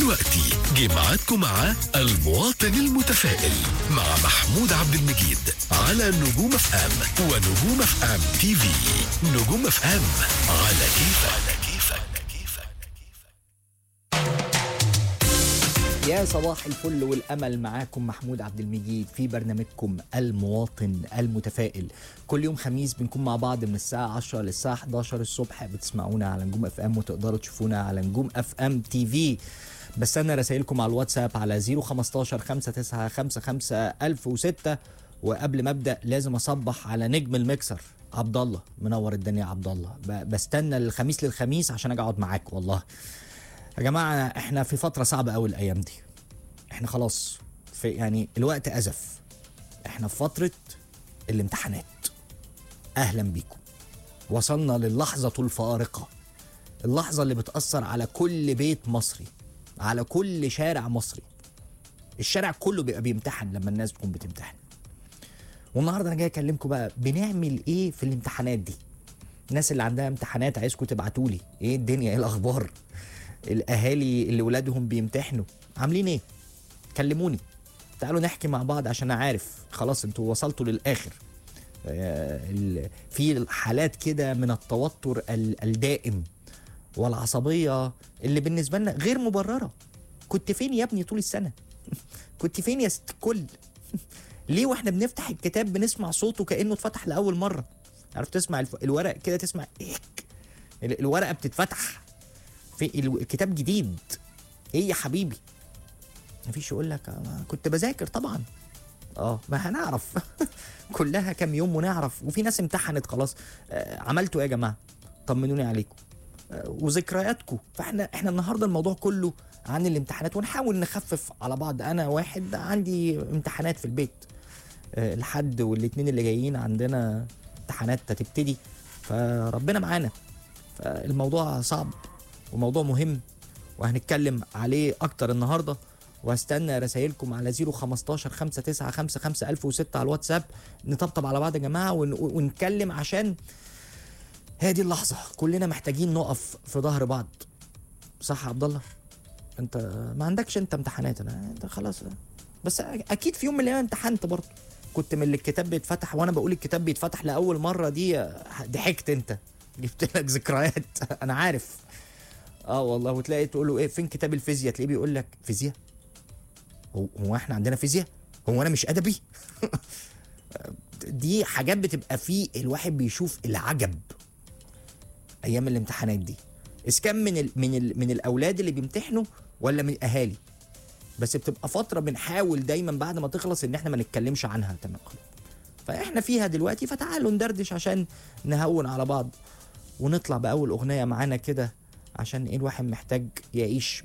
دلوقتي جمعتكم مع المواطن المتفائل مع محمود عبد المجيد على نجوم اف ام ونجوم اف ام تي في. نجوم اف ام على كيفك. يا صباح الفل والأمل، معاكم محمود عبد المجيد في برنامجكم المواطن المتفائل. كل يوم خميس بنكون مع بعض من الساعة 10 للساعة 11 الصبح. بتسمعونا على نجوم اف ام وتقدروا تشوفونا على نجوم اف ام تي في. بستنى رسائلكم على الواتساب على 015 5955 1006. وقبل ما ابدا لازم اصبح على نجم المكسر عبد الله. منور الدنيا عبد الله. بستنى الخميس للخميس عشان اجي اقعد معاك. والله يا جماعة احنا في فترة صعبة قوي الأيام دي. احنا خلاص في يعني الوقت أزف. احنا في فترة الامتحانات. أهلا بيكم. وصلنا للحظة الفارقة، اللحظة اللي بتأثر على كل بيت مصري، على كل شارع مصري. الشارع كله بيبقى بيمتحن لما الناس تكون بتمتحن. والنهاردة أنا جاي أكلمكم بقى بنعمل إيه في الامتحانات دي. الناس اللي عندها امتحانات عايزكم تبعتولي إيه الدنيا، إيه الأخبار. الاهالي اللي ولادهم بيمتحنوا عاملين ايه؟ كلموني، تعالوا نحكي مع بعض عشان اعرف خلاص انتوا وصلتوا للاخر. في حالات كده من التوتر الدائم والعصبيه اللي بالنسبه لنا غير مبرره. كنت فين يا ابني طول السنه؟ كنت فين يا ست الكل؟ ليه واحنا بنفتح الكتاب بنسمع صوته كانه اتفتح لاول مره؟ عارف تسمع الورق كده، تسمع الورقه بتتفتح في الكتاب جديد. ايه يا حبيبي؟ مفيش يقول لك كنت بذاكر طبعا. ما هنعرف. كلها كام يوم ونعرف. وفي ناس امتحنت خلاص. عملتوا ايه يا جماعه؟ طمنوني عليكم وذكرياتكم. فاحنا النهارده الموضوع كله عن الامتحانات، ونحاول نخفف على بعض. انا واحد عندي امتحانات في البيت. الحد والاثنين اللي جايين عندنا امتحانات هتبتدي، فربنا معانا. فالموضوع صعب وموضوع مهم وهنتكلم عليه اكتر النهارده. وهستنى رسائلكم على 015 5955 1006 على الواتساب. نطبطب على بعض يا جماعه ونتكلم، عشان هي دي اللحظه كلنا محتاجين نقف في ظهر بعض. صح يا عبد الله؟ انت ما عندكش انت امتحانات، انت خلاص. بس اكيد في يوم من الايام امتحنت برضه. كنت من اللي الكتاب بيتفتح وانا بقول الكتاب بيتفتح لاول مره دي ضحكت انت، جبت لك ذكريات. انا عارف. والله. وتلاقي تقول له ايه فين كتاب الفيزياء، تلاقيه بيقول لك فيزياء؟ هو احنا عندنا فيزياء؟ هو انا مش ادبي؟ دي حاجات بتبقى فيه الواحد بيشوف العجب ايام الامتحانات دي. اذا كان من الاولاد اللي بيمتحنوا ولا من الاهالي. بس بتبقى فتره بنحاول دايما بعد ما تخلص ان احنا ما نتكلمش عنها تمام. فاحنا فيها دلوقتي، فتعالوا ندردش عشان نهون على بعض. ونطلع باول اغنيه معانا كده، عشان ايه الواحد محتاج يعيش